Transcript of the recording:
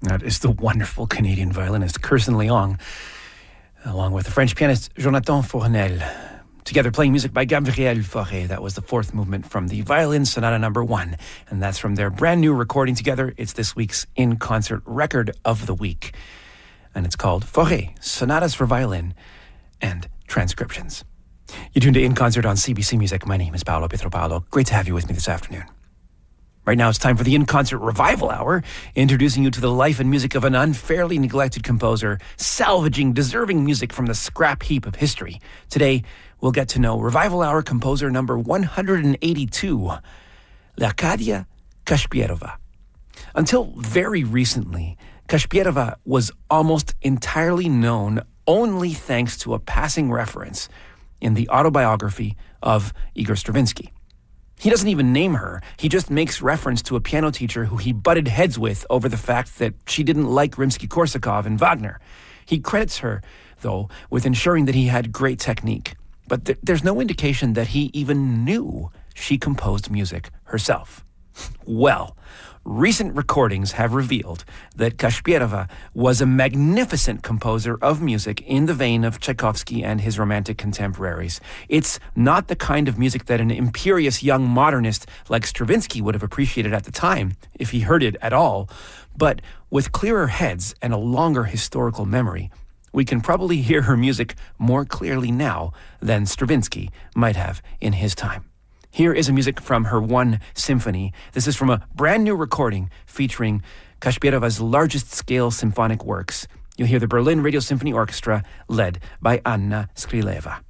That is the wonderful Canadian violinist Kirsten Leong, along with the French pianist Jonathan Fournel, together playing music by Gabriel Fauré. That was the fourth movement from the Violin Sonata No. 1, and that's from their brand new recording together. It's this week's in-concert record of the week, and it's called Fauré, Sonatas for Violin and Transcriptions. You tuned to In Concert on CBC Music. My name is Paolo Pietropalo. Great to have you with me this afternoon. Right now it's time for the In-Concert Revival Hour, introducing you to the life and music of an unfairly neglected composer, salvaging deserving music from the scrap heap of history. Today, we'll get to know Revival Hour composer number 182, Leocadia Kashpierova. Until very recently, Kashpierova was almost entirely known only thanks to a passing reference in the autobiography of Igor Stravinsky. He doesn't even name her. He just makes reference to a piano teacher who he butted heads with over the fact that she didn't like Rimsky-Korsakov and Wagner. He credits her, though, with ensuring that he had great technique. But there's no indication that he even knew she composed music herself. Well, recent recordings have revealed that Kashpierova was a magnificent composer of music in the vein of Tchaikovsky and his Romantic contemporaries. It's not the kind of music that an imperious young modernist like Stravinsky would have appreciated at the time, if he heard it at all. But with clearer heads and a longer historical memory, we can probably hear her music more clearly now than Stravinsky might have in his time. Here is a music from her one symphony. This is from a brand new recording featuring Kashpierova's largest scale symphonic works. You'll hear the Berlin Radio Symphony Orchestra led by Anna Skrileva.